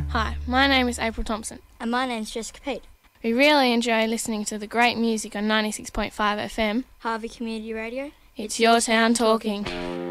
Hi, my name is April Thompson. And my name's Jessica Pete. We really enjoy listening to the great music on 96.5 FM. Harvey Community Radio. It's your town talking.